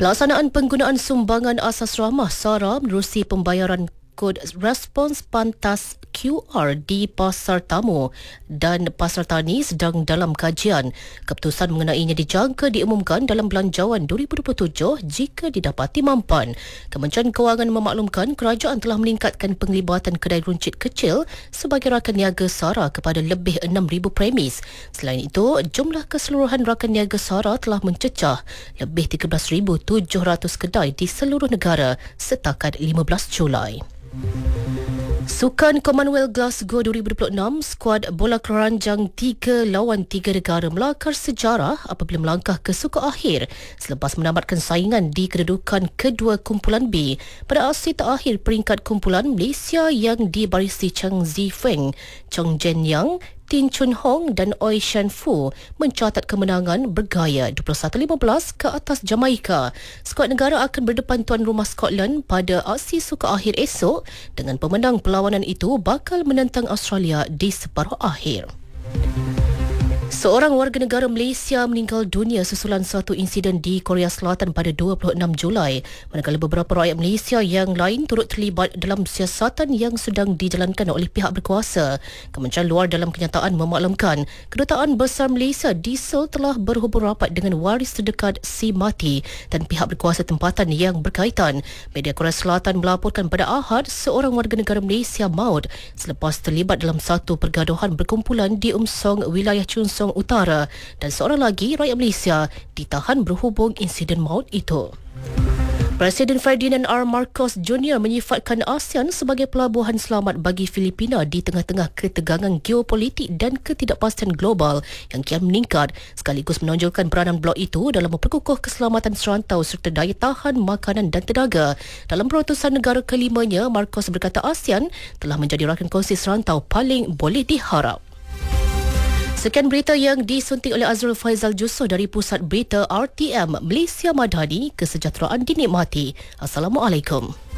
Pelaksanaan penggunaan sumbangan asas rahmah SARA menerusi pembayaran kod respons pantas QR di Pasar Tamu dan Pasar Tani sedang dalam kajian. Keputusan mengenainya dijangka diumumkan dalam Belanjawan 2027 jika didapati mampan. Kementerian Kewangan memaklumkan kerajaan telah meningkatkan penglibatan kedai runcit kecil sebagai rakan niaga SARA kepada lebih 6,000 premis. Selain itu, jumlah keseluruhan rakan niaga SARA telah mencecah lebih 13,700 kedai di seluruh negara setakat 15 Julai. Sukan Commonwealth Glasgow 2026, skuad bola keranjang 3 lawan 3 negara melakar sejarah apabila melangkah ke suku akhir selepas menamatkan saingan di kedudukan kedua kumpulan B pada aksi terakhir peringkat kumpulan Malaysia yang dibarisi Chang Zifeng, Chong Jen Yang, Tin Chun Hong dan Oi Shan Fu mencatat kemenangan bergaya 21-15 ke atas Jamaika. Skuad negara akan berdepan tuan rumah Scotland pada aksi suka akhir esok dengan pemenang perlawanan itu bakal menentang Australia di separuh akhir. Seorang warga negara Malaysia meninggal dunia susulan satu insiden di Korea Selatan pada 26 Julai, manakala beberapa rakyat Malaysia yang lain turut terlibat dalam siasatan yang sedang dijalankan oleh pihak berkuasa. Kementerian Luar dalam kenyataan memaklumkan Kedutaan Besar Malaysia di Seoul telah berhubung rapat dengan waris terdekat si mati dan pihak berkuasa tempatan yang berkaitan. Media Korea Selatan melaporkan pada Ahad seorang warga negara Malaysia maut selepas terlibat dalam satu pergaduhan berkumpulan di Umsong, wilayah Chunsong Utara, dan seorang lagi rakyat Malaysia ditahan berhubung insiden maut itu. Presiden Ferdinand R. Marcos Jr. menyifatkan ASEAN sebagai pelabuhan selamat bagi Filipina di tengah-tengah ketegangan geopolitik dan ketidakpastian global yang kian meningkat, sekaligus menonjolkan peranan blok itu dalam memperkukuh keselamatan serantau serta daya tahan makanan dan tenaga. Dalam perutusan negara kelimanya, Marcos berkata ASEAN telah menjadi rakan kongsi serantau paling boleh diharap. Sekian berita yang disunting oleh Azrul Faizal Jusoh dari Pusat Berita RTM Malaysia Madani. Kesejahteraan dinikmati. Assalamualaikum.